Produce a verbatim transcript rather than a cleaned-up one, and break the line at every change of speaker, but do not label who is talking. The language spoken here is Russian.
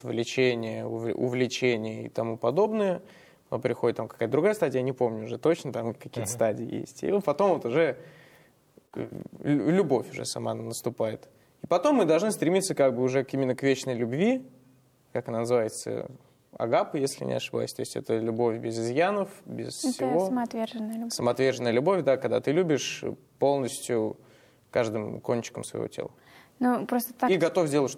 влечение, увлечение и тому подобное. Потом приходит там какая-то другая стадия, я не помню уже точно, там какие-то uh-huh. стадии есть. И вот потом вот уже любовь уже сама наступает. И потом мы должны стремиться как бы уже именно к вечной любви, как она называется, агапа, если не ошибаюсь. То есть это любовь без изъянов, без
это
всего.
Самоотверженная любовь.
Самоотверженная любовь, да, когда ты любишь полностью каждым кончиком своего тела.
Ну, просто так...
И готов сделать что